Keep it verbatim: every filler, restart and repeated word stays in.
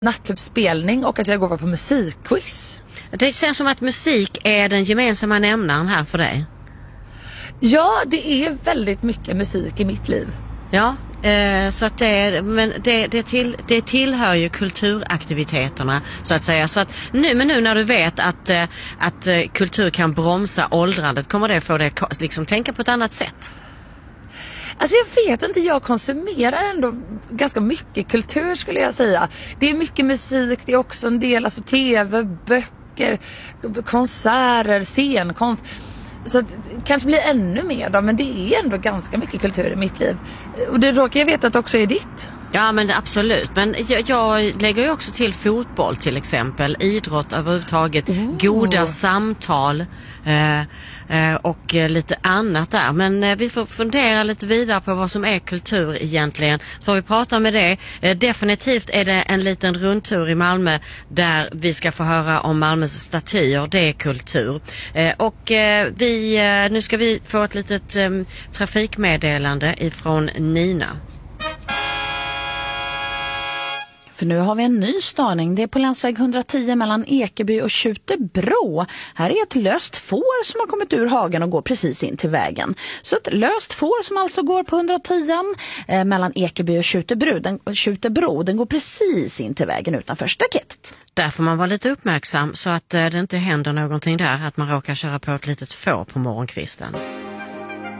nattklubbsspelning och att jag går på musikquiz. Det känns som att musik är den gemensamma nämnaren här för dig. Ja, det är väldigt mycket musik i mitt liv. Ja, eh, så att det, men det, det, till, det tillhör ju kulturaktiviteterna så att säga. Så att nu, men nu när du vet att, eh, att eh, kultur kan bromsa åldrandet, kommer det få dig liksom tänka på ett annat sätt? Alltså jag vet inte, jag konsumerar ändå ganska mycket kultur skulle jag säga. Det är mycket musik, det är också en del alltså tv, böcker, konserter, scenkonst. Så att, det kanske blir ännu mer då, men det är ändå ganska mycket kultur i mitt liv. Och det råkar jag veta att också är ditt. Ja, men absolut. Men jag, jag lägger ju också till fotboll till exempel, idrott överhuvudtaget, oh. goda samtal eh, eh, och lite annat där. Men eh, vi får fundera lite vidare på vad som är kultur egentligen. Så får vi prata med det. Eh, definitivt är det en liten rundtur i Malmö där vi ska få höra om Malmös statyer. Det är kultur. Eh, och eh, vi, eh, nu ska vi få ett litet eh, trafikmeddelande ifrån Nina. För nu har vi en ny störning. Det är på länsväg hundratio mellan Ekeby och Tjutebro. Här är ett löst får som har kommit ur hagen och går precis in till vägen. Så ett löst får som alltså går på hundratio eh, mellan Ekeby och Tjutebro. Den, Tjutebro, den går precis in till vägen utanför staketet. Där får man vara lite uppmärksam så att eh, det inte händer någonting där. Att man råkar köra på ett litet får på morgonkvisten.